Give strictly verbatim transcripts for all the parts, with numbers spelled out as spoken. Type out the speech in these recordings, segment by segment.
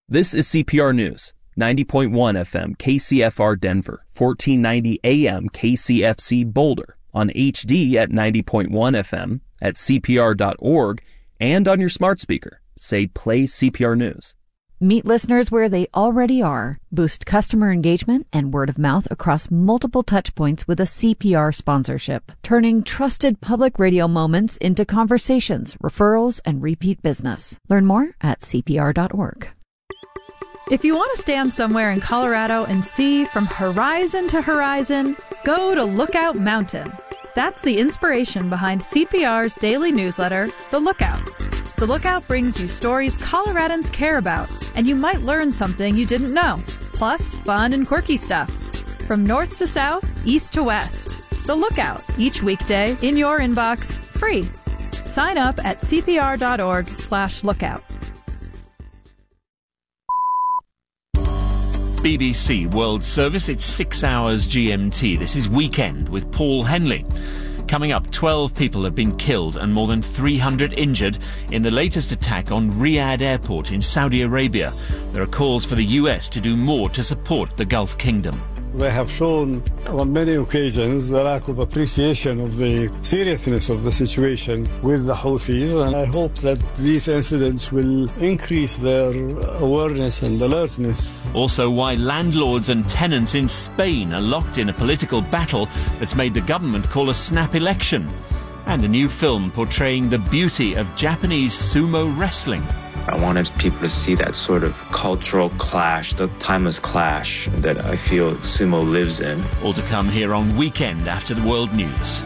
This is C P R News, ninety point one F M K C F R Denver, fourteen ninety A M K C F C Boulder, on H D at ninety point one F M, at C P R dot org, and on your smart speaker. Say play C P R News. Meet listeners where they already are. Boost customer engagement and word of mouth across multiple touchpoints with a C P R sponsorship, turning trusted public radio moments into conversations, referrals, and repeat business. Learn more at C P R dot org. If you want to stand somewhere in Colorado and see from horizon to horizon, go to Lookout Mountain. That's the inspiration behind C P R's daily newsletter, The Lookout. The Lookout brings you stories Coloradans care about, and you might learn something you didn't know, plus fun and quirky stuff. From north to south, east to west. The Lookout, each weekday in your inbox, free. Sign up at C P R dot org slash lookout. B B C World Service, it's six hours G M T. This is Weekend with Paul Henley. Coming up, twelve people have been killed and more than three hundred injured in the latest attack on Riyadh Airport in Saudi Arabia. There are calls for the U S to do more to support the Gulf Kingdom. They have shown on many occasions the lack of appreciation of the seriousness of the situation with the Houthis, and I hope that these incidents will increase their awareness and alertness. Also, why landlords and tenants in Spain are locked in a political battle that's made the government call a snap election. And a new film portraying the beauty of Japanese sumo wrestling. I wanted people to see that sort of cultural clash, the timeless clash that I feel sumo lives in. All to come here on Weekend after the World News.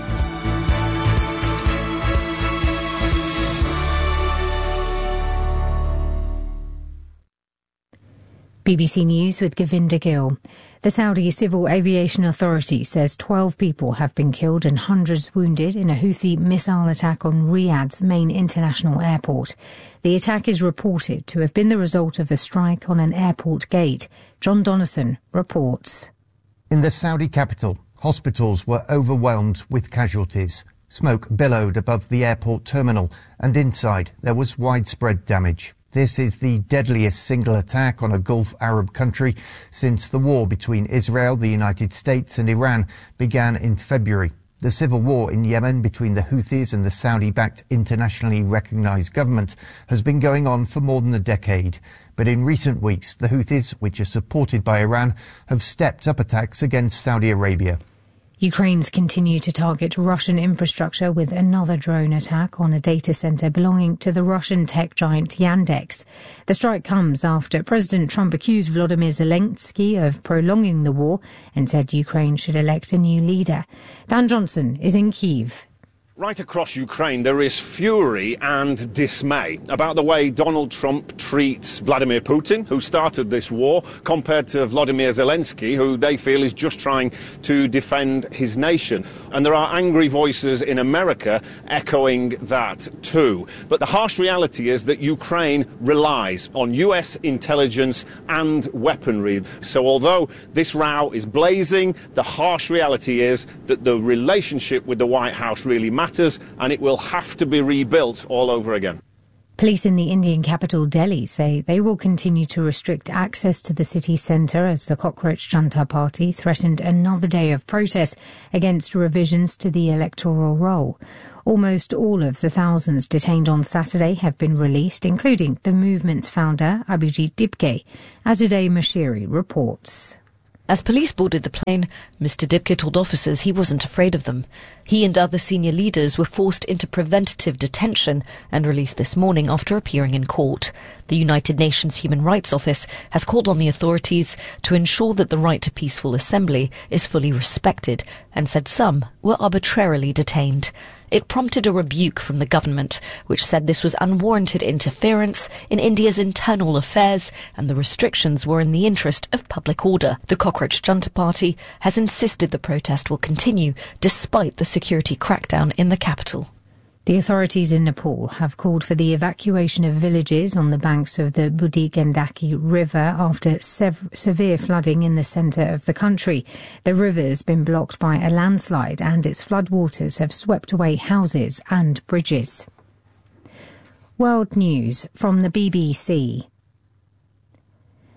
B B C News with Govinda Gill. The Saudi Civil Aviation Authority says twelve people have been killed and hundreds wounded in a Houthi missile attack on Riyadh's main international airport. The attack is reported to have been the result of a strike on an airport gate. John Donnison reports. In the Saudi capital, hospitals were overwhelmed with casualties. Smoke billowed above the airport terminal, and inside there was widespread damage. This is the deadliest single attack on a Gulf Arab country since the war between Israel, the United States and Iran began in February. The civil war in Yemen between the Houthis and the Saudi-backed internationally recognized government has been going on for more than a decade. But in recent weeks, the Houthis, which are supported by Iran, have stepped up attacks against Saudi Arabia. Ukraine's continue to target Russian infrastructure with another drone attack on a data center belonging to the Russian tech giant Yandex. The strike comes after President Trump accused Volodymyr Zelensky of prolonging the war and said Ukraine should elect a new leader. Dan Johnson is in Kyiv. Right across Ukraine, there is fury and dismay about the way Donald Trump treats Vladimir Putin, who started this war, compared to Volodymyr Zelensky, who they feel is just trying to defend his nation. And there are angry voices in America echoing that too. But the harsh reality is that Ukraine relies on U S intelligence and weaponry. So although this row is blazing, the harsh reality is that the relationship with the White House really matters. matters, and it will have to be rebuilt all over again. Police in the Indian capital Delhi say they will continue to restrict access to the city centre as the Cockroach Junta Party threatened another day of protest against revisions to the electoral roll. Almost all of the thousands detained on Saturday have been released, including the movement's founder, Abhijit Dipke. Azadeh Mashiri reports. As police boarded the plane, Mister Dipke told officers he wasn't afraid of them. He and other senior leaders were forced into preventative detention and released this morning after appearing in court. The United Nations Human Rights Office has called on the authorities to ensure that the right to peaceful assembly is fully respected and said some were arbitrarily detained. It prompted a rebuke from the government, which said this was unwarranted interference in India's internal affairs and the restrictions were in the interest of public order. The Cockroach Junta Party has insisted the protest will continue despite the security crackdown in the capital. The authorities in Nepal have called for the evacuation of villages on the banks of the Budi Gandaki River after sev- severe flooding in the centre of the country. The river has been blocked by a landslide and its floodwaters have swept away houses and bridges. World News from the B B C.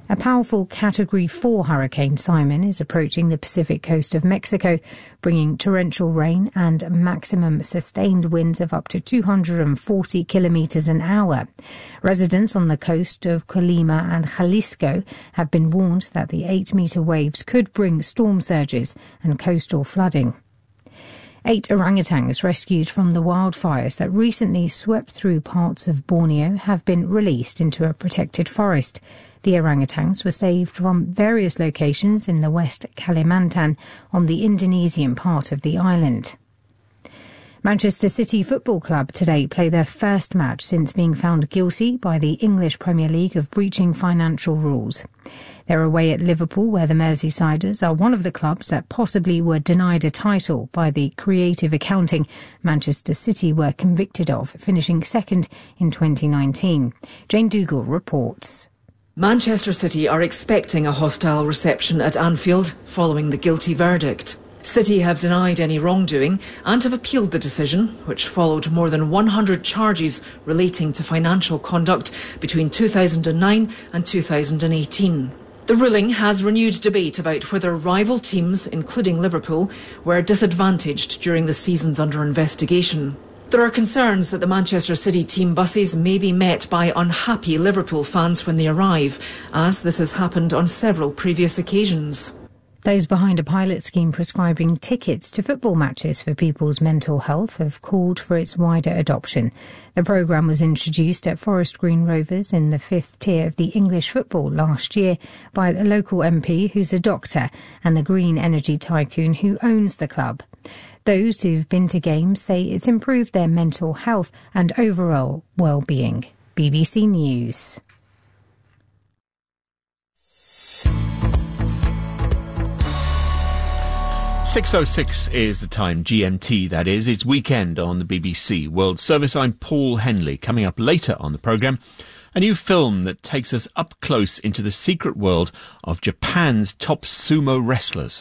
A powerful Category four Hurricane Simon is approaching the Pacific coast of Mexico, bringing torrential rain and maximum sustained winds of up to two hundred forty kilometres an hour. Residents on the coast of Colima and Jalisco have been warned that the eight-metre waves could bring storm surges and coastal flooding. Eight orangutans rescued from the wildfires that recently swept through parts of Borneo have been released into a protected forest. The orangutans were saved from various locations in the West Kalimantan on the Indonesian part of the island. Manchester City Football Club today play their first match since being found guilty by the English Premier League of breaching financial rules. They're away at Liverpool, where the Merseysiders are one of the clubs that possibly were denied a title by the creative accounting Manchester City were convicted of, finishing second in twenty nineteen. Jane Dougal reports. Manchester City are expecting a hostile reception at Anfield following the guilty verdict. City have denied any wrongdoing and have appealed the decision, which followed more than one hundred charges relating to financial conduct between two thousand nine and two thousand eighteen. The ruling has renewed debate about whether rival teams, including Liverpool, were disadvantaged during the seasons under investigation. There are concerns that the Manchester City team buses may be met by unhappy Liverpool fans when they arrive, as this has happened on several previous occasions. Those behind a pilot scheme prescribing tickets to football matches for people's mental health have called for its wider adoption. The programme was introduced at Forest Green Rovers in the fifth tier of the English football last year by the local M P, who's a doctor, and the green energy tycoon who owns the club. Those who've been to games say it's improved their mental health and overall well-being. B B C News. six oh six is the time, G M T that is. It's weekend on the B B C World Service. I'm Paul Henley. Coming up later on the programme, a new film that takes us up close into the secret world of Japan's top sumo wrestlers.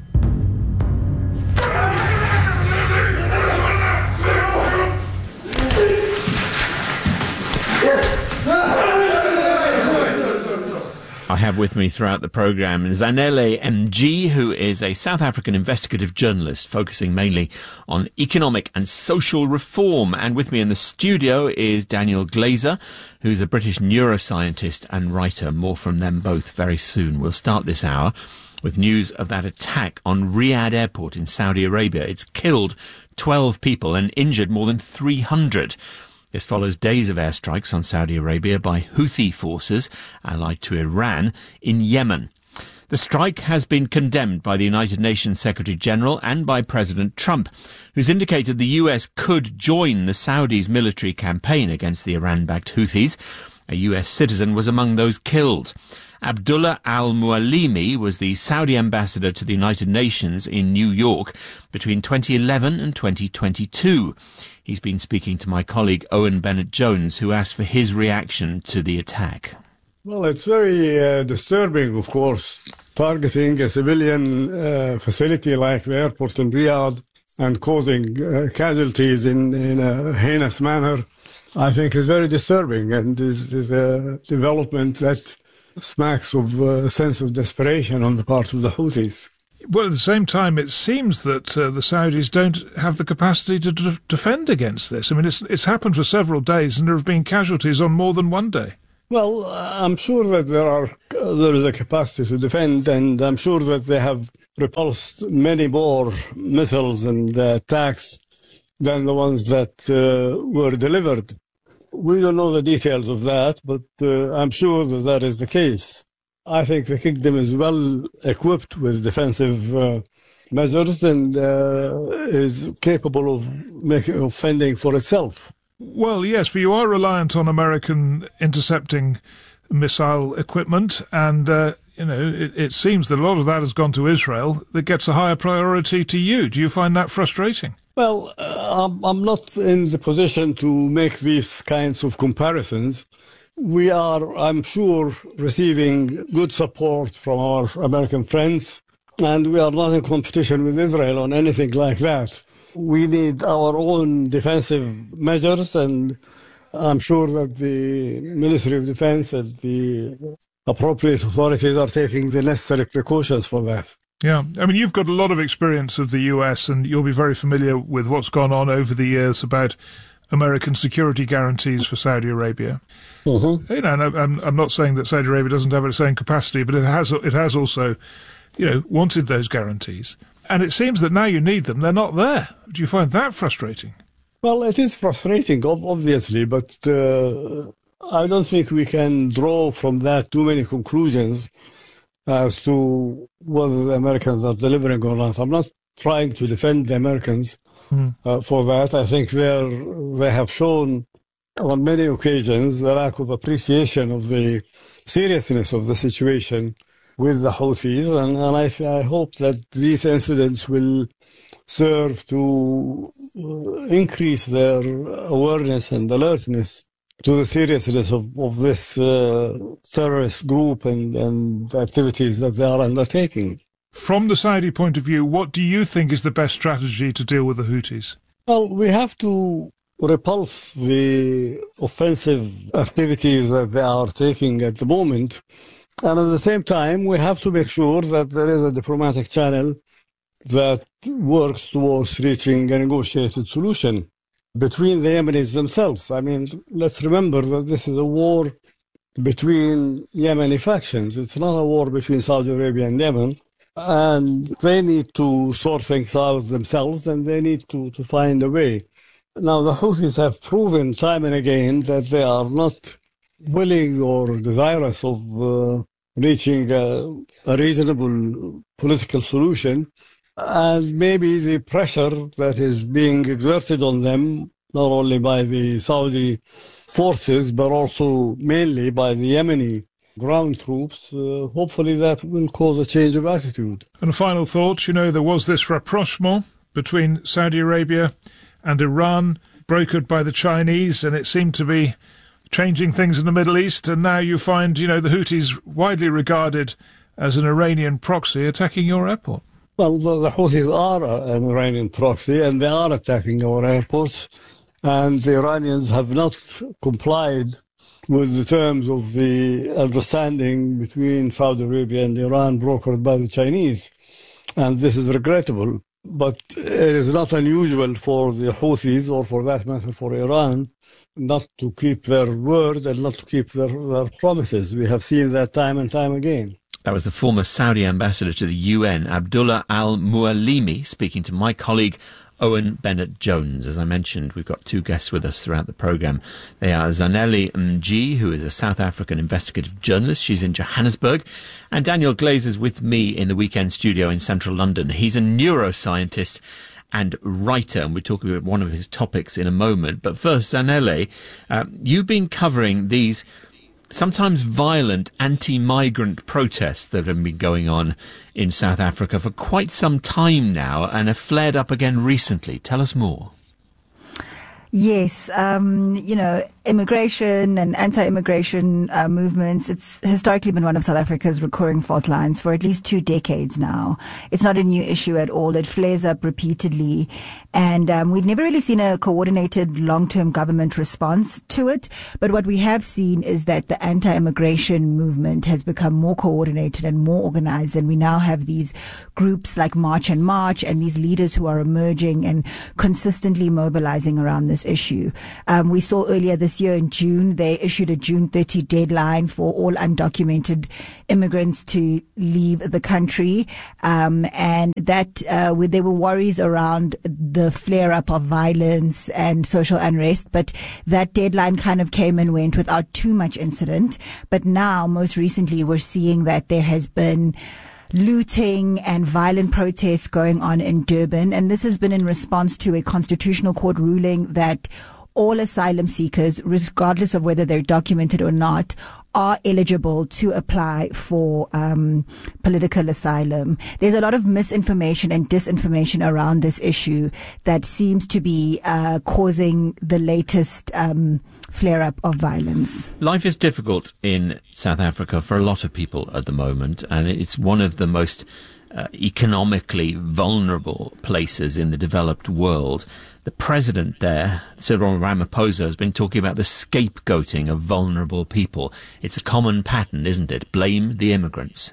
I have with me throughout the programme Zanele M G, who is a South African investigative journalist focusing mainly on economic and social reform. And with me in the studio is Daniel Glazer, who's a British neuroscientist and writer. More from them both very soon. We'll start this hour with news of that attack on Riyadh Airport in Saudi Arabia. It's killed twelve people and injured more than three hundred. This follows days of airstrikes on Saudi Arabia by Houthi forces allied to Iran in Yemen. The strike has been condemned by the United Nations Secretary-General and by President Trump, who's indicated the U S could join the Saudis' military campaign against the Iran-backed Houthis. A U S citizen was among those killed. Abdullah al-Mualimi was the Saudi ambassador to the United Nations in New York between twenty eleven and twenty twenty-two. He's been speaking to my colleague Owen Bennett-Jones, who asked for his reaction to the attack. Well, it's very uh, disturbing, of course, targeting a civilian uh, facility like the airport in Riyadh and causing uh, casualties in, in a heinous manner. I think is very disturbing, and is, is a development that smacks of a sense of desperation on the part of the Houthis. Well, at the same time, it seems that uh, the Saudis don't have the capacity to d- defend against this. I mean, it's, it's happened for several days, and there have been casualties on more than one day. Well, I'm sure that there are uh, there is a capacity to defend, and I'm sure that they have repulsed many more missiles and uh, attacks than the ones that uh, were delivered. We don't know the details of that, but uh, I'm sure that that is the case. I think the kingdom is well equipped with defensive uh, measures and uh, is capable of making of fending for itself. Well, yes, but you are reliant on American intercepting missile equipment, and uh, you know it, it seems that a lot of that has gone to Israel. That gets a higher priority to you. Do you find that frustrating? Well, uh, I'm, I'm not in the position to make these kinds of comparisons. We are, I'm sure, receiving good support from our American friends, and we are not in competition with Israel on anything like that. We need our own defensive measures, and I'm sure that the Ministry of Defense and the appropriate authorities are taking the necessary precautions for that. Yeah, I mean, you've got a lot of experience of the U S, and you'll be very familiar with what's gone on over the years about American security guarantees for Saudi Arabia. Mm-hmm. You know, and I'm, I'm not saying that Saudi Arabia doesn't have its own capacity, but it has it has also, you know, wanted those guarantees. And it seems that now you need them, they're not there. Do you find that frustrating? Well, it is frustrating, obviously, but uh, I don't think we can draw from that too many conclusions as to whether the Americans are delivering or not. I'm not trying to defend the Americans mm. uh, for that. I think they're, they have shown on many occasions a lack of appreciation of the seriousness of the situation with the Houthis, and, and I, I hope that these incidents will serve to uh, increase their awareness and alertness to the seriousness of, of this uh, terrorist group and, and activities that they are undertaking. From the Saudi point of view, what do you think is the best strategy to deal with the Houthis? Well, we have to repulse the offensive activities that they are taking at the moment. And at the same time, we have to make sure that there is a diplomatic channel that works towards reaching a negotiated solution between the Yemenis themselves. I mean, let's remember that this is a war between Yemeni factions. It's not a war between Saudi Arabia and Yemen. And they need to sort things out themselves, and they need to, to find a way. Now, the Houthis have proven time and again that they are not willing or desirous of uh, reaching a, a reasonable political solution. And maybe the pressure that is being exerted on them, not only by the Saudi forces, but also mainly by the Yemeni ground troops, uh, hopefully that will cause a change of attitude. And a final thought, you know, there was this rapprochement between Saudi Arabia and Iran, brokered by the Chinese, and it seemed to be changing things in the Middle East, and now you find, you know, the Houthis widely regarded as an Iranian proxy attacking your airport. Well, the, the Houthis are an Iranian proxy, and they are attacking our airports, and the Iranians have not complied with the terms of the understanding between Saudi Arabia and Iran brokered by the Chinese. And this is regrettable, but it is not unusual for the Houthis, or for that matter for Iran, not to keep their word and not to keep their, their promises. We have seen that time and time again. That was the former Saudi ambassador to the U N, Abdullah al-Mualimi, speaking to my colleague Owen Bennett-Jones. As I mentioned, we've got two guests with us throughout the programme. They are Zanele Mji, who is a South African investigative journalist. She's in Johannesburg. And Daniel Glazer's with me in the weekend studio in central London. He's a neuroscientist and writer, and we're talking about one of his topics in a moment. But first, Zanele, uh, you've been covering these sometimes violent anti-migrant protests that have been going on in South Africa for quite some time now and have flared up again recently. Tell us more. Yes, um, you know, immigration and anti-immigration uh, movements, it's historically been one of South Africa's recurring fault lines for at least two decades now. It's not a new issue at all. It flares up repeatedly. And um, we've never really seen a coordinated long-term government response to it. But what we have seen is that the anti-immigration movement has become more coordinated and more organized. And we now have these groups like March and March and these leaders who are emerging and consistently mobilizing around this issue. Um, we saw earlier this year in June, they issued a June thirtieth deadline for all undocumented immigrants to leave the country. Um, and that, uh, where there were worries around the flare up of violence and social unrest, but that deadline kind of came and went without too much incident. But now, most recently, we're seeing that there has been looting and violent protests going on in Durban. And this has been in response to a constitutional court ruling that all asylum seekers, regardless of whether they're documented or not, are eligible to apply for um, political asylum. There's a lot of misinformation and disinformation around this issue that seems to be uh, causing the latest um, flare-up of violence. Life is difficult in South Africa for a lot of people at the moment, and it's one of the most uh, economically vulnerable places in the developed world. The president there, Cyril Ramaphosa, has been talking about the scapegoating of vulnerable people. It's a common pattern, isn't it? Blame the immigrants.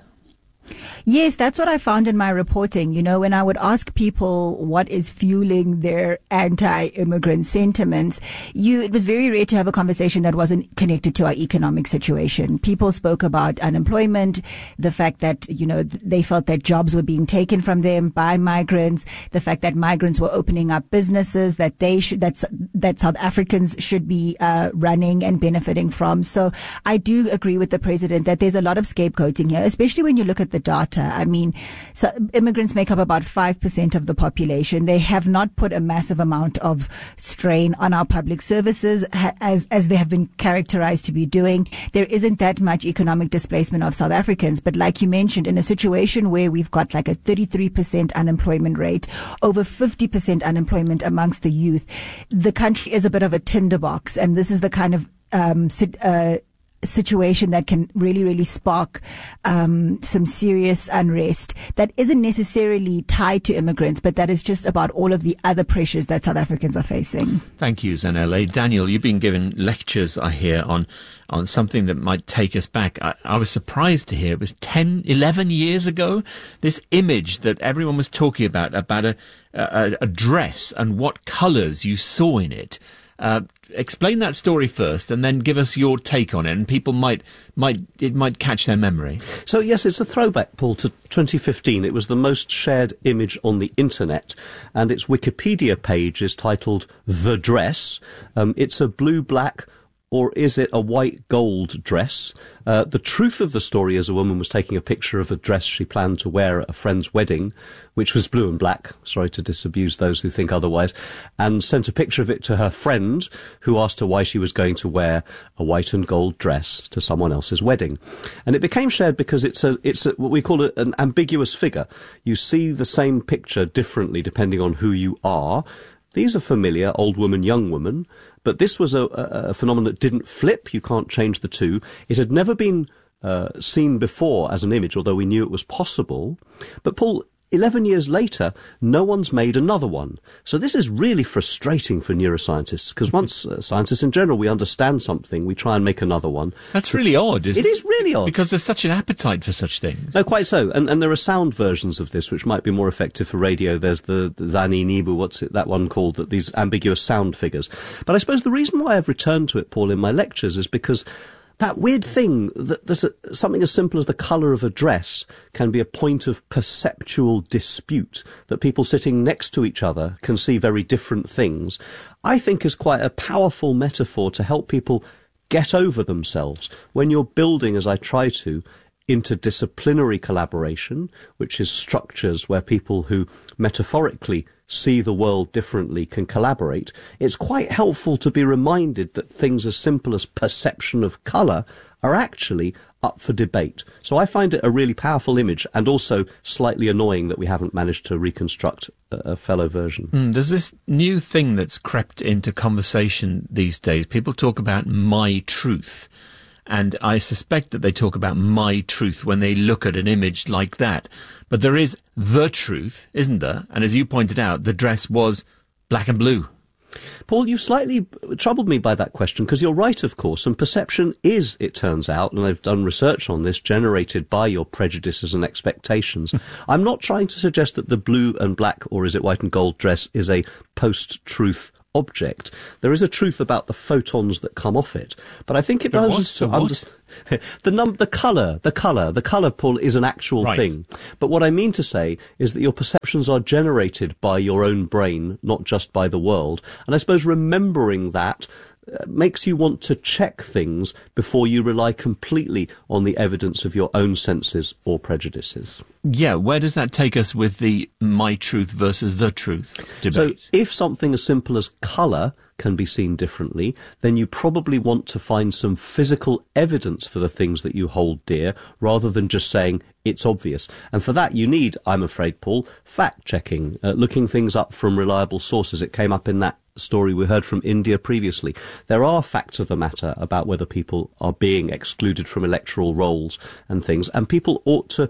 Yes, that's what I found in my reporting. You know, when I would ask people what is fueling their anti-immigrant sentiments, you, it was very rare to have a conversation that wasn't connected to our economic situation. People spoke about unemployment, the fact that, you know, they felt that jobs were being taken from them by migrants, the fact that migrants were opening up businesses that they should, that's, that South Africans should be, uh, running and benefiting from. So I do agree with the president that there's a lot of scapegoating here, especially when you look at the data. I mean, so immigrants make up about five percent of the population. They have not put a massive amount of strain on our public services ha- as, as they have been characterized to be doing. There isn't that much economic displacement of South Africans. But like you mentioned, in a situation where we've got like a thirty-three percent unemployment rate, over fifty percent unemployment amongst the youth, the country is a bit of a tinderbox. And this is the kind of, um, uh, situation that can really, really spark um, some serious unrest that isn't necessarily tied to immigrants, but that is just about all of the other pressures that South Africans are facing. Thank you, Zanele. Daniel, you've been given lectures, I hear, on on something that might take us back. I, I was surprised to hear it was ten, eleven years ago, this image that everyone was talking about, about a, a, a dress and what colours you saw in it. Uh, explain that story first, and then give us your take on it, and people might might it might catch their memory. So yes, it's a throwback, Paul, to twenty fifteen. It was the most shared image on the internet, and its Wikipedia page is titled "The Dress." Um, it's a blue-black, or is it a white gold dress? Uh, the truth of the story is a woman was taking a picture of a dress she planned to wear at a friend's wedding, which was blue and black, sorry to disabuse those who think otherwise, and sent a picture of it to her friend, who asked her why she was going to wear a white and gold dress to someone else's wedding. And it became shared because it's a, it's a, what we call a, an ambiguous figure. You see the same picture differently depending on who you are. These are familiar, old woman, young woman, but this was a, a, a phenomenon that didn't flip. You can't change the two. It had never been uh, seen before as an image, although we knew it was possible. But Paul, eleven years later, no one's made another one. So this is really frustrating for neuroscientists, because once uh, scientists in general, we understand something, we try and make another one. That's really odd, isn't it? It is really odd. Because there's such an appetite for such things. No, quite so. And, and there are sound versions of this, which might be more effective for radio. There's the, the Zani Nibu, what's it, that one called, that these ambiguous sound figures. But I suppose the reason why I've returned to it, Paul, in my lectures is because that weird thing that there's a, something as simple as the colour of a dress can be a point of perceptual dispute, that people sitting next to each other can see very different things, I think is quite a powerful metaphor to help people get over themselves when you're building, as I try to, interdisciplinary collaboration, which is structures where people who metaphorically see the world differently can collaborate. It's quite helpful to be reminded that things as simple as perception of colour are actually up for debate. So I find it a really powerful image, and also slightly annoying that we haven't managed to reconstruct a, a fellow version. Mm, there's this new thing that's crept into conversation these days. People talk about my truth. And I suspect that they talk about my truth when they look at an image like that. But there is the truth, isn't there? And as you pointed out, the dress was black and blue. Paul, you slightly troubled me by that question, because you're right, of course, and perception is, it turns out, and I've done research on this, generated by your prejudices and expectations. I'm not trying to suggest that the blue and black, or is it white and gold dress, is a post-truth object. There is a truth about the photons that come off it, but I think it The does what? us to The what? understand the num the colour, the colour, the colour, Paul, is an actual Right. thing. But what I mean to say is that your perceptions are generated by your own brain, not just by the world. And I suppose remembering that uh, makes you want to check things before you rely completely on the evidence of your own senses or prejudices. Yeah, where does that take us with the my truth versus the truth debate? So if something as simple as colour can be seen differently, then you probably want to find some physical evidence for the things that you hold dear, rather than just saying it's obvious. And for that you need, I'm afraid, Paul, fact-checking, uh, looking things up from reliable sources. It came up in that story we heard from India previously. There are facts of the matter about whether people are being excluded from electoral rolls and things, and people ought to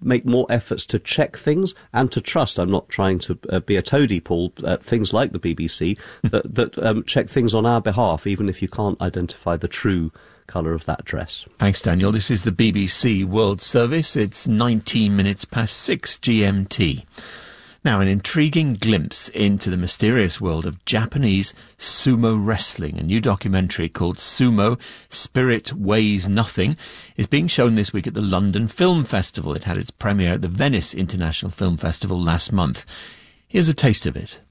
make more efforts to check things and to trust. I'm not trying to uh, be a toady, Paul, uh, things like the B B C that, that um, check things on our behalf, even if you can't identify the true colour of that dress. Thanks, Daniel. This is the B B C World Service. It's nineteen minutes past six G M T. Now, an intriguing glimpse into the mysterious world of Japanese sumo wrestling. A new documentary called Sumo, Spirit Weighs Nothing is being shown this week at the London Film Festival. It had its premiere at the Venice International Film Festival last month. Here's a taste of it.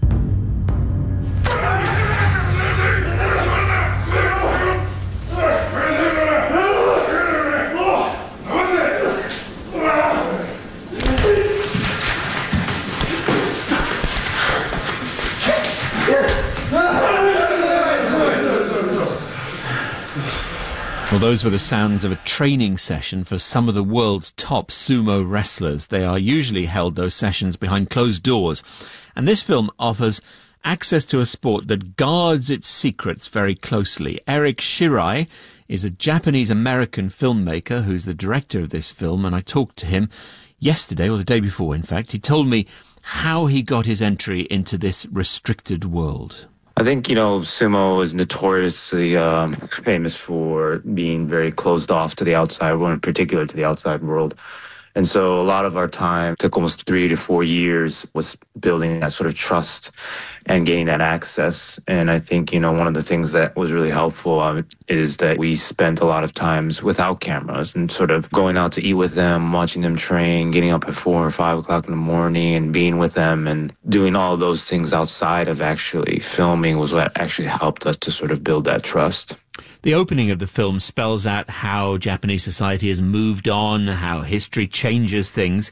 Well, those were the sounds of a training session for some of the world's top sumo wrestlers. They are usually held, those sessions, behind closed doors. And this film offers access to a sport that guards its secrets very closely. Eric Shirai is a Japanese-American filmmaker who's the director of this film, and I talked to him yesterday, or the day before, in fact. He told me how he got his entry into this restricted world. I think, you know, sumo is notoriously um, famous for being very closed off to the outside world, in particular to the outside world. And so a lot of our time, took almost three to four years, was building that sort of trust and gaining that access. And I think, you know, one of the things that was really helpful uh, is that we spent a lot of times without cameras and sort of going out to eat with them, watching them train, getting up at four or five o'clock in the morning and being with them and doing all of those things outside of actually filming was what actually helped us to sort of build that trust. The opening of the film spells out how Japanese society has moved on, how history changes things.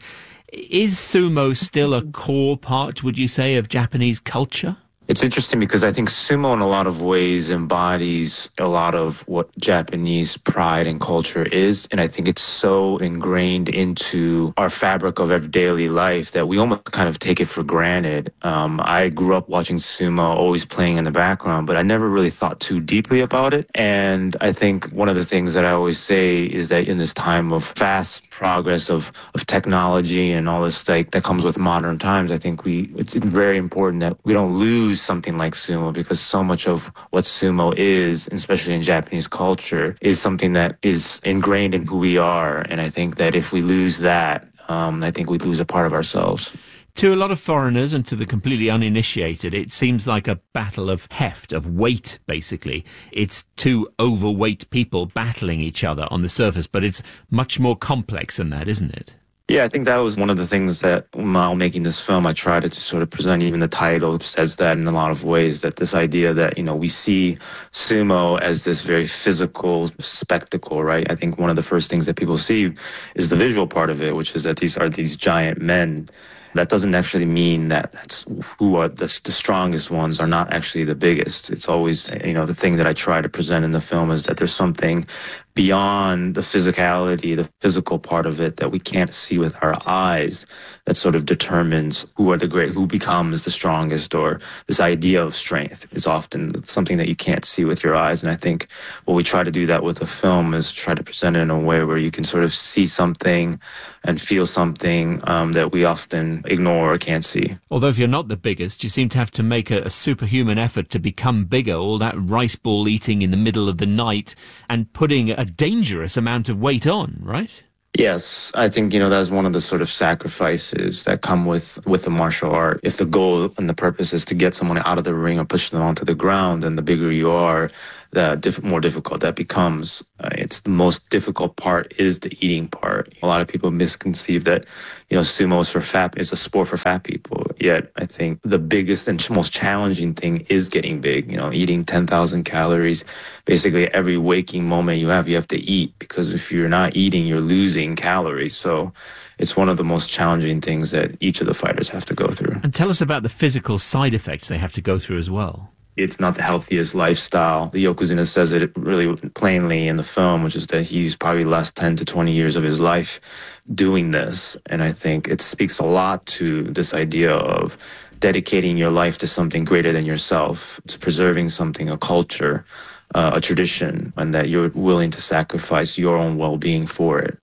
Is sumo still a core part, would you say, of Japanese culture? It's interesting because I think sumo in a lot of ways embodies a lot of what Japanese pride and culture is. And I think it's so ingrained into our fabric of every daily life that we almost kind of take it for granted. Um, I grew up watching sumo, always playing in the background, but I never really thought too deeply about it. And I think one of the things that I always say is that in this time of fast progress of, of technology and all this like that comes with modern times, I think we it's very important that we don't lose something like sumo, because so much of what sumo is, especially in Japanese culture, is something that is ingrained in who we are. And I think that if we lose that, um, I think we lose a part of ourselves. To a lot of foreigners and to the completely uninitiated, it seems like a battle of heft, of weight, basically. It's two overweight people battling each other on the surface, but it's much more complex than that, isn't it? Yeah, I think that was one of the things that while making this film, I tried to sort of present. Even the title says that in a lot of ways, that this idea that, you know, we see sumo as this very physical spectacle, right? I think one of the first things that people see is the visual part of it, which is that these are these giant men. That doesn't actually mean that that's who are the, the strongest ones are not actually the biggest. It's always, you know, the thing that I try to present in the film is that there's something beyond the physicality, the physical part of it that we can't see with our eyes that sort of determines who are the great, who becomes the strongest, or this idea of strength is often something that you can't see with your eyes. And I think what we try to do that with the film is try to present it in a way where you can sort of see something and feel something um, that we often ignore or can't see. Although if you're not the biggest, you seem to have to make a, a superhuman effort to become bigger, all that rice ball eating in the middle of the night and putting a dangerous amount of weight on, right? Yes, I think, you know, that's one of the sort of sacrifices that come with, with the martial art. If the goal and the purpose is to get someone out of the ring or push them onto the ground, then the bigger you are, the diff- more difficult that becomes. Uh, it's the most difficult part is the eating part. A lot of people misconceive that, you know, sumo is for fat, is a sport for fat people. Yet I think the biggest and most challenging thing is getting big. You know, eating ten thousand calories, basically every waking moment you have, you have to eat, because if you're not eating, you're losing calories. So it's one of the most challenging things that each of the fighters have to go through. And tell us about the physical side effects they have to go through as well. It's not the healthiest lifestyle. The Yokozuna says it really plainly in the film, which is that he's probably lost ten to twenty years of his life doing this. And I think it speaks a lot to this idea of dedicating your life to something greater than yourself, to preserving something, a culture, uh, a tradition, and that you're willing to sacrifice your own well-being for it.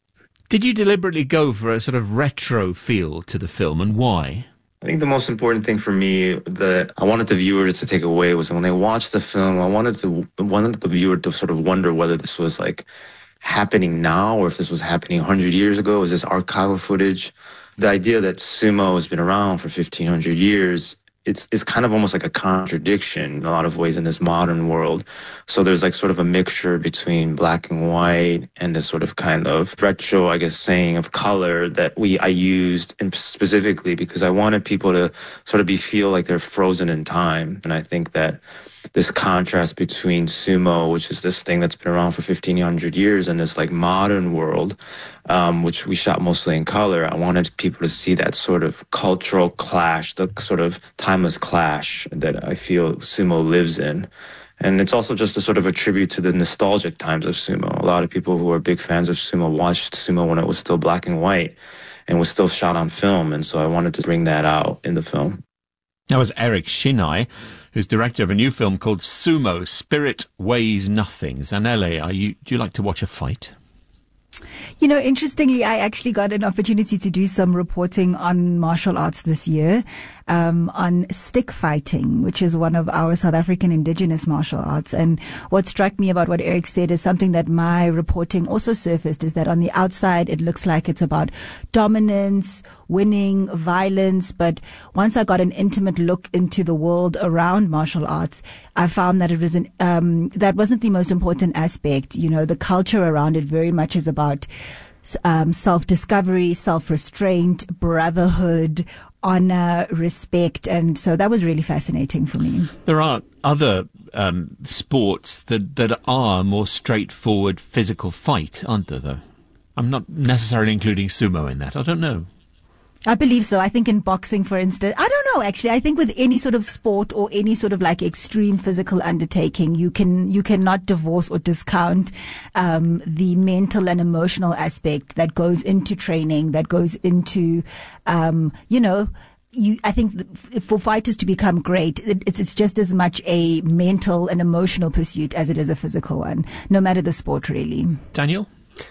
Did you deliberately go for a sort of retro feel to the film, and why? I think the most important thing for me that I wanted the viewers to take away was when they watched the film, I wanted to wanted the viewer to sort of wonder whether this was like happening now or if this was happening one hundred years ago. Is this archival footage? The idea that sumo has been around for fifteen hundred years, it's it's kind of almost like a contradiction in a lot of ways in this modern world. So there's like sort of a mixture between black and white and this sort of kind of retro, I guess, saying of color that we I used and specifically because I wanted people to sort of be feel like they're frozen in time. And I think that this contrast between sumo, which is this thing that's been around for fifteen hundred years, and this like modern world, um, which we shot mostly in color. I wanted people to see that sort of cultural clash, the sort of timeless clash that I feel sumo lives in. And it's also just a sort of a tribute to the nostalgic times of sumo. A lot of people who are big fans of sumo watched sumo when it was still black and white and was still shot on film. And so I wanted to bring that out in the film. That was Eric Shinai, who's director of a new film called Sumo, Spirit Weighs Nothing. Zanele, are you, do you like to watch a fight? You know, interestingly, I actually got an opportunity to do some reporting on martial arts this year, um, on stick fighting, which is one of our South African indigenous martial arts. And what struck me about what Eric said is something that my reporting also surfaced, is that on the outside, it looks like it's about dominance, winning, violence. But once I got an intimate look into the world around martial arts, I found that it was an, um, that wasn't the most important aspect. You know, the culture around it very much is about um, self-discovery, self-restraint, brotherhood, honor, respect. And so that was really fascinating for me. There are other um, sports that, that are more straightforward physical fight, aren't there, though? I'm not necessarily including sumo in that. I don't know. I believe so. I think in boxing, for instance, I don't know, actually. I think with any sort of sport or any sort of like extreme physical undertaking, you can, you cannot divorce or discount, um, the mental and emotional aspect that goes into training, that goes into, um, you know, you, I think for fighters to become great, it, it's, it's just as much a mental and emotional pursuit as it is a physical one, no matter the sport, really. Daniel?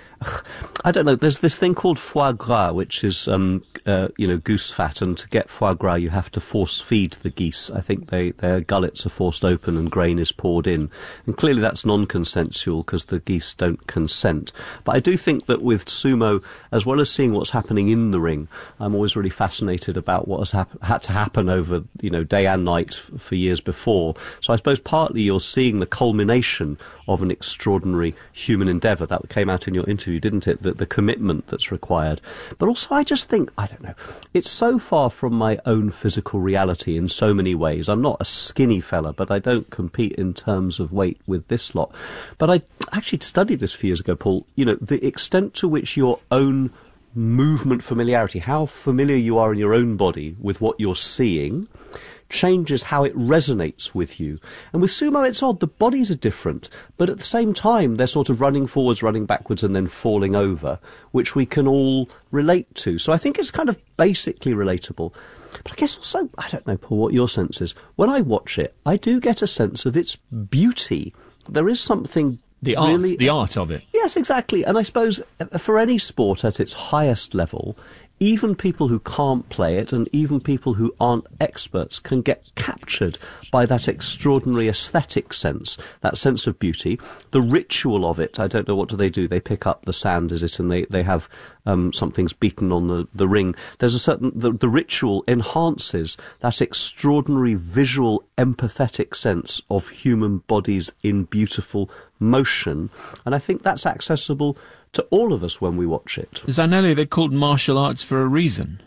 I don't know. There's this thing called foie gras, which is, um, uh, you know, goose fat. And to get foie gras, you have to force feed the geese. I think they, their gullets are forced open and grain is poured in. And clearly that's non-consensual because the geese don't consent. But I do think that with sumo, as well as seeing what's happening in the ring, I'm always really fascinated about what has hap- had to happen over, you know, day and night f- for years before. So I suppose partly you're seeing the culmination of an extraordinary human endeavour. That came out in your interview, didn't it? The, the commitment that's required. But also I just think, I don't know, it's so far from my own physical reality in so many ways. I'm not a skinny fella, but I don't compete in terms of weight with this lot. But I actually studied this a few years ago, Paul, you know, the extent to which your own movement familiarity, how familiar you are in your own body with what you're seeing, changes how it resonates with you. And with sumo, it's odd. The bodies are different, but at the same time, they're sort of running forwards, running backwards, and then falling over, which we can all relate to. So I think it's kind of basically relatable. But I guess also, I don't know, Paul, what your sense is. When I watch it, I do get a sense of its beauty. There is something The art, really, the art of it. Yes, exactly. And I suppose for any sport at its highest level, even people who can't play it and even people who aren't experts can get captured by that extraordinary aesthetic sense, that sense of beauty, the ritual of it. I don't know, what do they do? They pick up the sand, is it, and they, they have um, something's beaten on the, the ring. There's a certain, the, the ritual enhances that extraordinary visual, empathetic sense of human bodies in beautiful motion. And I think that's accessible to all of us when we watch it. Zanele, they're called martial arts for a reason.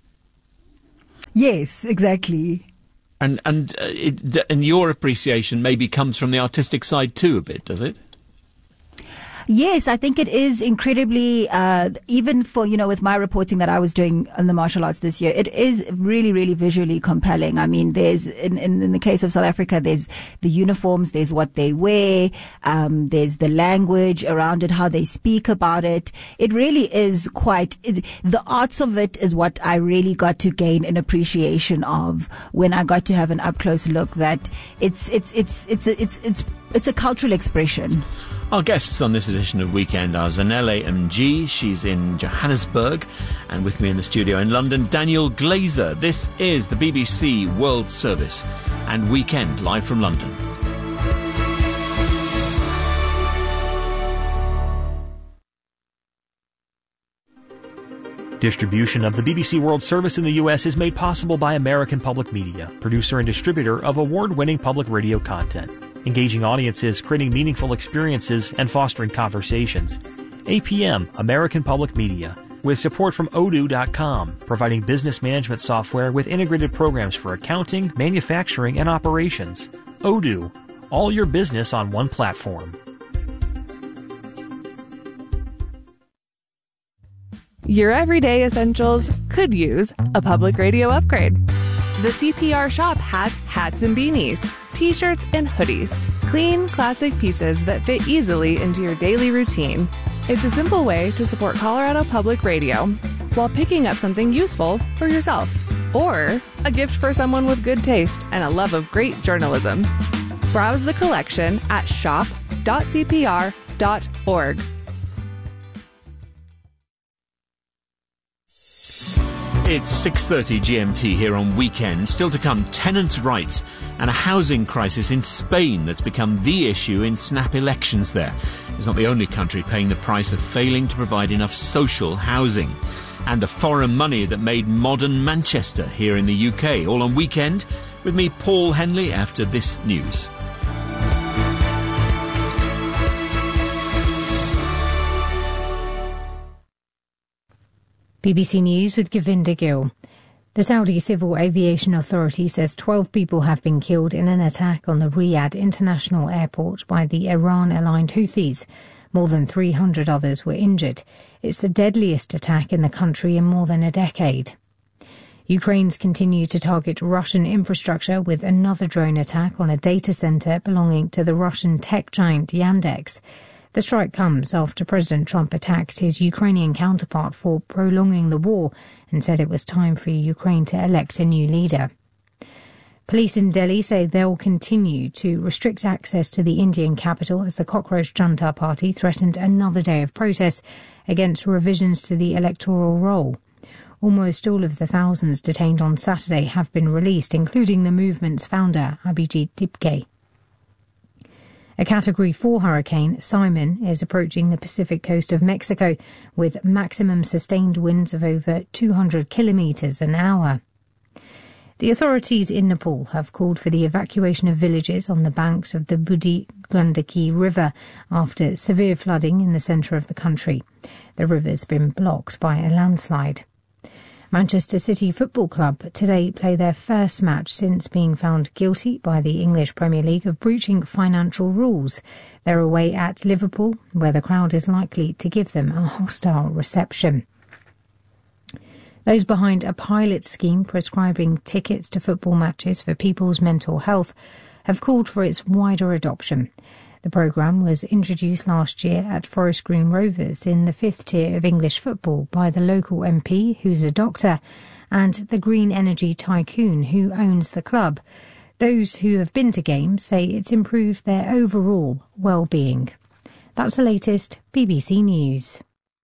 Yes, exactly. And and uh, it, and your appreciation maybe comes from the artistic side too a bit, does it? Yes, I think it is incredibly, uh, even for, you know, with my reporting that I was doing on the martial arts this year, it is really, really visually compelling. I mean, there's, in, in, in the case of South Africa, there's the uniforms, there's what they wear, um, there's the language around it, how they speak about it. It really is quite, it, the arts of it is what I really got to gain an appreciation of when I got to have an up close look, that it's, it's, it's, it's, it's, it's, it's, it's a cultural expression. Our guests on this edition of Weekend are Zanele Mg, she's in Johannesburg, and with me in the studio in London, Daniel Glazer. This is the B B C World Service and Weekend live from London. Distribution of the B B C World Service in the U S is made possible by American Public Media, producer and distributor of award-winning public radio content, engaging audiences, creating meaningful experiences, and fostering conversations. A P M, American Public Media, with support from odoo dot com, providing business management software with integrated programs for accounting, manufacturing, and operations. Odoo, all your business on one platform. Your everyday essentials could use a public radio upgrade. The C P R shop has hats and beanies, t-shirts and hoodies. Clean, classic pieces that fit easily into your daily routine. It's a simple way to support Colorado Public Radio while picking up something useful for yourself. Or a gift for someone with good taste and a love of great journalism. Browse the collection at shop dot c p r dot org. It's six thirty G M T here on Weekend. Still to come, tenants' rights and a housing crisis in Spain that's become the issue in snap elections there. It's not the only country paying the price of failing to provide enough social housing. And the foreign money that made modern Manchester here in the U K. All on Weekend with me, Paul Henley, after this news. B B C News with Govinda Gill. The Saudi Civil Aviation Authority says twelve people have been killed in an attack on the Riyadh International Airport by the Iran-aligned Houthis. More than three hundred others were injured. It's the deadliest attack in the country in more than a decade. Ukraine's continue to target Russian infrastructure with another drone attack on a data center belonging to the Russian tech giant Yandex. The strike comes after President Trump attacked his Ukrainian counterpart for prolonging the war and said it was time for Ukraine to elect a new leader. Police in Delhi say they'll continue to restrict access to the Indian capital as the Cockroach Junta Party threatened another day of protest against revisions to the electoral roll. Almost all of the thousands detained on Saturday have been released, including the movement's founder, Abhijit Dipke. A Category four hurricane, Simon, is approaching the Pacific coast of Mexico with maximum sustained winds of over two hundred kilometres an hour. The authorities in Nepal have called for the evacuation of villages on the banks of the Budi Gandaki River after severe flooding in the centre of the country. The river's been blocked by a landslide. Manchester City Football Club today play their first match since being found guilty by the English Premier League of breaching financial rules. They're away at Liverpool, where the crowd is likely to give them a hostile reception. Those behind a pilot scheme prescribing tickets to football matches for people's mental health have called for its wider adoption. The programme was introduced last year at Forest Green Rovers in the fifth tier of English football by the local M P, who's a doctor, and the green energy tycoon who owns the club. Those who have been to games say it's improved their overall well-being. That's the latest B B C News.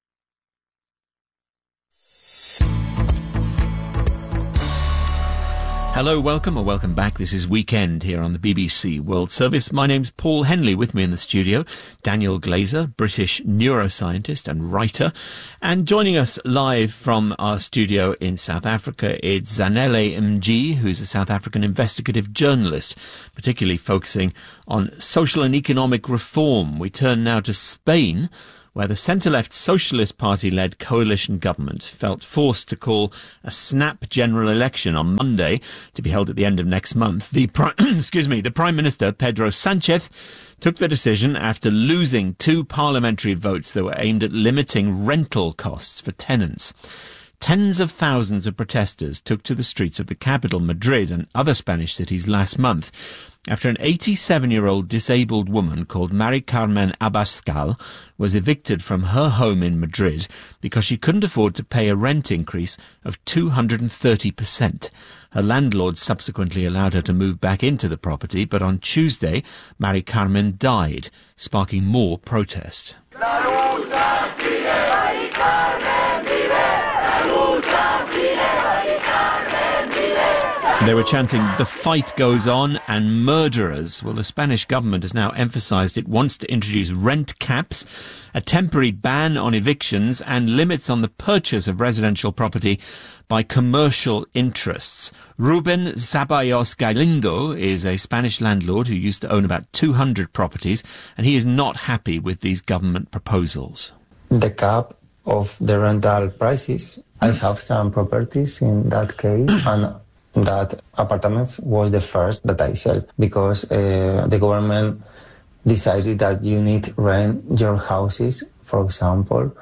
Hello, welcome or welcome back. This is Weekend here on the B B C World Service. My name's Paul Henley. With me in the studio, Daniel Glazer, British neuroscientist and writer. And joining us live from our studio in South Africa, it's Zanele Mg, who's a South African investigative journalist, particularly focusing on social and economic reform. We turn now to Spain, where the centre-left Socialist Party-led coalition government felt forced to call a snap general election on Monday to be held at the end of next month. The pri- excuse me, the Prime Minister, Pedro Sánchez, took the decision after losing two parliamentary votes that were aimed at limiting rental costs for tenants. Tens of thousands of protesters took to the streets of the capital, Madrid, and other Spanish cities last month after an eighty-seven-year-old disabled woman called Mari Carmen Abascal was evicted from her home in Madrid because she couldn't afford to pay a rent increase of two hundred thirty percent. Her landlord subsequently allowed her to move back into the property, but on Tuesday, Mari Carmen died, sparking more protest. They were chanting, "The fight goes on," and "murderers." Well, the Spanish government has now emphasised it wants to introduce rent caps, a temporary ban on evictions, and limits on the purchase of residential property by commercial interests. Ruben Zabayos Galindo is a Spanish landlord who used to own about two hundred properties, and he is not happy with these government proposals. The cap of the rental prices, I have some properties in that case, and that apartments was the first that I sell because uh, the government decided that you need rent your houses, for example,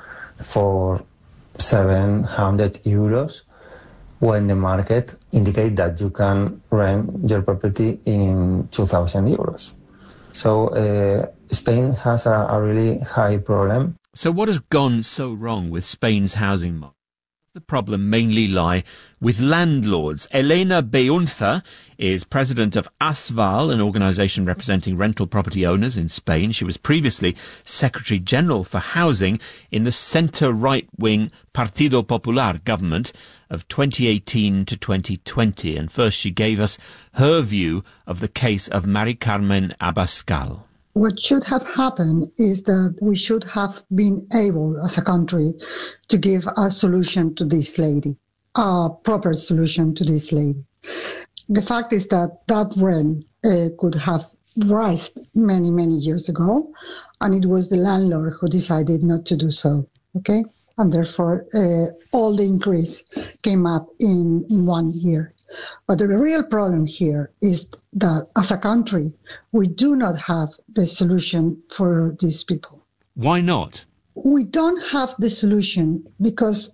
for seven hundred euros when the market indicate that you can rent your property in two thousand euros. So uh, Spain has a, a really high problem. So what has gone so wrong with Spain's housing market? The problem mainly lie with landlords. Elena Beunza is president of ASVAL, an organisation representing rental property owners in Spain. She was previously Secretary General for Housing in the centre-right-wing Partido Popular government of twenty eighteen to twenty twenty. And first she gave us her view of the case of Mari Carmen Abascal. What should have happened is that we should have been able, as a country, to give a solution to this lady, a proper solution to this lady. The fact is that that rent uh, could have risen many, many years ago, and it was the landlord who decided not to do so, okay? And therefore, uh, all the increase came up in, in one year. But the real problem here is that as a country, we do not have the solution for these people. Why not? We don't have the solution because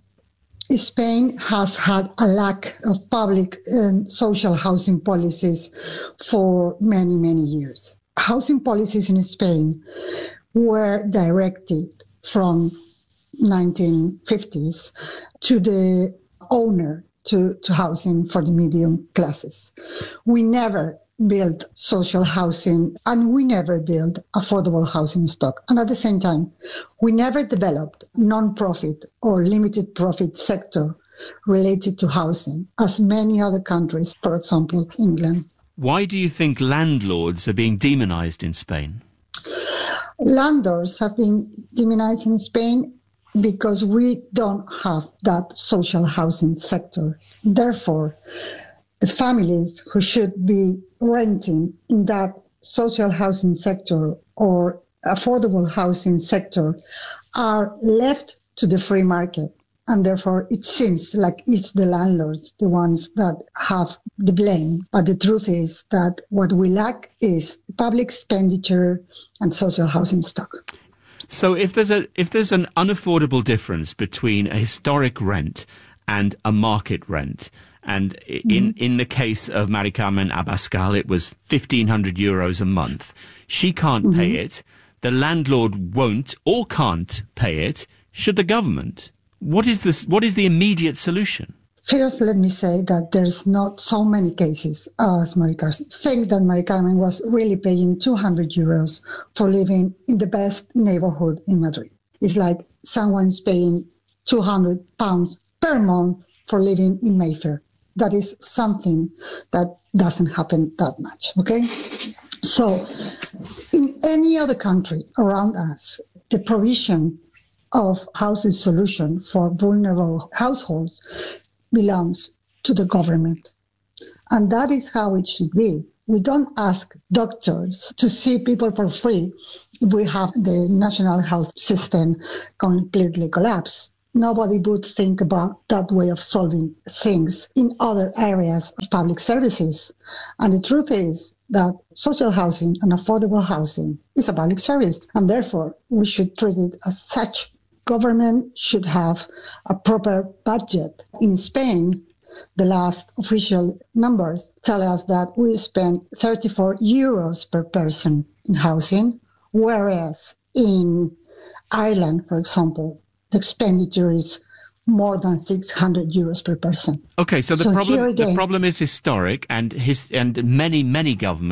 Spain has had a lack of public and social housing policies for many, many years. Housing policies in Spain were directed from nineteen fifties to the owner To, to housing for the medium classes. We never built social housing and we never built affordable housing stock. And at the same time, we never developed non-profit or limited profit sector related to housing, as many other countries, for example, England. Why do you think landlords are being demonized in Spain? Landlords have been demonized in Spain because we don't have that social housing sector. Therefore, the families who should be renting in that social housing sector or affordable housing sector are left to the free market. And therefore, it seems like it's the landlords, the ones that have the blame. But the truth is that what we lack is public expenditure and social housing stock. So if there's a if there's an unaffordable difference between a historic rent and a market rent, and in mm-hmm. in the case of Mari Carmen Abascal, it was fifteen hundred euros a month. She can't mm-hmm. pay it. The landlord won't or can't pay it. Should the government? What is this? What is the immediate solution? First, let me say that there's not so many cases as Mari Carmen. Think that Mari Carmen was really paying two hundred euros for living in the best neighborhood in Madrid. It's like someone's paying two hundred pounds per month for living in Mayfair. That is something that doesn't happen that much, okay? So, in any other country around us, the provision of housing solution for vulnerable households belongs to the government. And that is how it should be. We don't ask doctors to see people for free if we have the national health system completely collapsed. Nobody would think about that way of solving things in other areas of public services. And the truth is that social housing and affordable housing is a public service, and therefore we should treat it as such government should have a proper budget. In Spain, the last official numbers tell us that we spend thirty-four euros per person in housing, whereas in Ireland, for example, the expenditure is more than six hundred euros per person. Okay, so the so problem again, the problem is historic, and his and many many governments